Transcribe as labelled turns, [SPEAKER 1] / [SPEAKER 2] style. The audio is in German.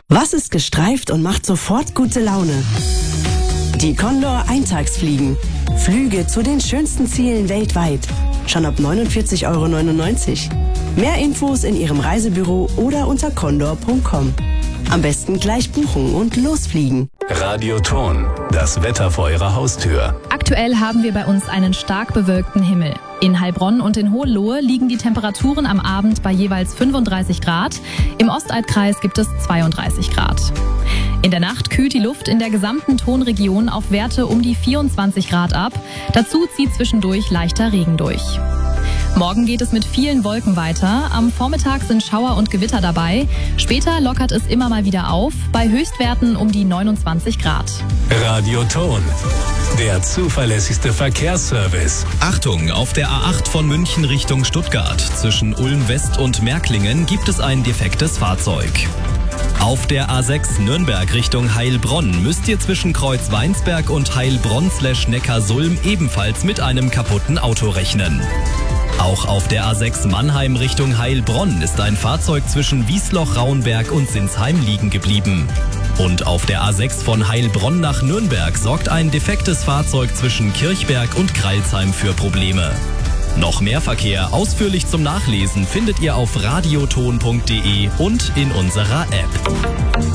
[SPEAKER 1] Was ist gestreift und macht sofort gute Laune? Die Condor Eintagsfliegen. Flüge zu den schönsten Zielen weltweit. Schon ab 49,99 €. Mehr Infos in Ihrem Reisebüro oder unter condor.com. Am besten gleich buchen und losfliegen.
[SPEAKER 2] Radioton, das Wetter vor Ihrer Haustür.
[SPEAKER 3] Aktuell haben wir bei uns einen stark bewölkten Himmel. In Heilbronn und in Hohenlohe liegen die Temperaturen am Abend bei jeweils 35 Grad. Im Ostalbkreis gibt es 32 Grad. In der Nacht kühlt die Luft in der gesamten Tonregion auf Werte um die 24 Grad ab. Dazu zieht zwischendurch leichter Regen durch. Morgen geht es mit vielen Wolken weiter. Am Vormittag sind Schauer und Gewitter dabei. Später lockert es immer mal wieder auf, bei Höchstwerten um die 29 Grad.
[SPEAKER 2] Radioton, der zuverlässigste Verkehrsservice.
[SPEAKER 4] Achtung, auf der A8 von München Richtung Stuttgart zwischen Ulm West und Märklingen gibt es ein defektes Fahrzeug. Auf der A6 Nürnberg Richtung Heilbronn müsst ihr zwischen Kreuz Weinsberg und Heilbronn/Neckarsulm ebenfalls mit einem kaputten Auto rechnen. Auch auf der A6 Mannheim Richtung Heilbronn ist ein Fahrzeug zwischen Wiesloch-Rauenberg und Sinsheim liegen geblieben. Und auf der A6 von Heilbronn nach Nürnberg sorgt ein defektes Fahrzeug zwischen Kirchberg und Kreilsheim für Probleme. Noch mehr Verkehr ausführlich zum Nachlesen findet ihr auf radioton.de und in unserer App.